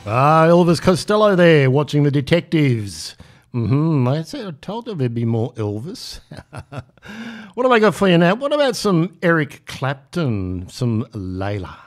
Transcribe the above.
Ah, Elvis Costello there, watching the detectives. I told you there'd be more Elvis. What have I got for you now? What about some Eric Clapton, some Layla?